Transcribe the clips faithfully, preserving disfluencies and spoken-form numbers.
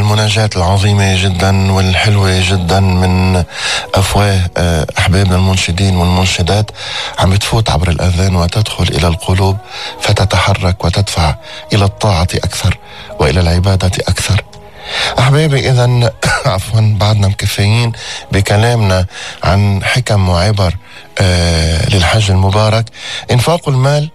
المناجات العظيمة جدا والحلوة جدا من أفواه أحبابنا المنشدين والمنشدات عم تفوت عبر الأذان وتدخل إلى القلوب فتتحرك وتدفع إلى الطاعة أكثر وإلى العبادة أكثر. أحبابي إذن عفوا بعدنا مكفيين بكلامنا عن حكم وعبر آه للحج المبارك. إنفاق المال،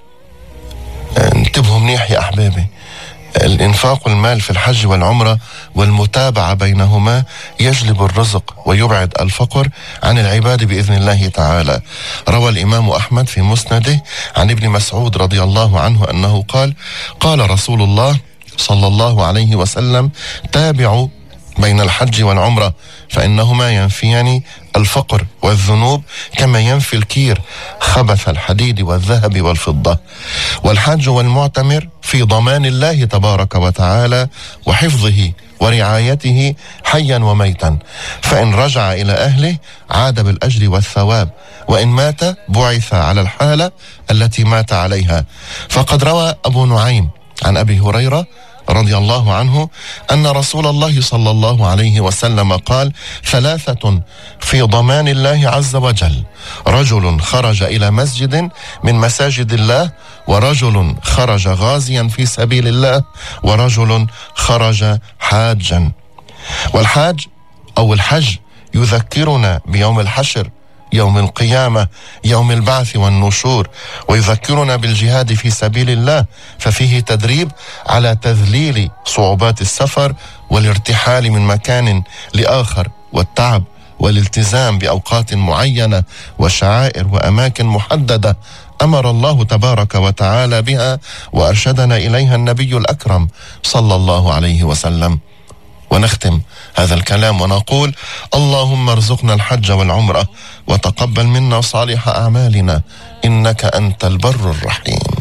آه انتبهوا منيح يا أحبابي، الإنفاق المال في الحج والعمرة والمتابعة بينهما يجلب الرزق ويبعد الفقر عن العباد بإذن الله تعالى. روى الإمام أحمد في مسنده عن ابن مسعود رضي الله عنه أنه قال: قال رسول الله صلى الله عليه وسلم: تابعوا بين الحج والعمرة فإنهما ينفيان الفقر والذنوب كما ينفي الكير خبث الحديد والذهب والفضة. والحج والمعتمر في ضمان الله تبارك وتعالى وحفظه ورعايته حيا وميتا، فإن رجع إلى أهله عاد بالأجر والثواب، وإن مات بعث على الحالة التي مات عليها. فقد روى أبو نعيم عن أبي هريرة رضي الله عنه أن رسول الله صلى الله عليه وسلم قال: ثلاثة في ضمان الله عز وجل: رجل خرج إلى مسجد من مساجد الله، ورجل خرج غازيا في سبيل الله، ورجل خرج حاجا. والحاج أو الحج يذكرنا بيوم الحشر، يوم القيامة، يوم البعث والنشور، ويذكرنا بالجهاد في سبيل الله، ففيه تدريب على تذليل صعوبات السفر والارتحال من مكان لآخر، والتعب والالتزام بأوقات معينة وشعائر وأماكن محددة أمر الله تبارك وتعالى بها وأرشدنا إليها النبي الأكرم صلى الله عليه وسلم. ونختم هذا الكلام ونقول: اللهم ارزقنا الحج والعمرة وتقبل منا صالح أعمالنا إنك أنت البر الرحيم.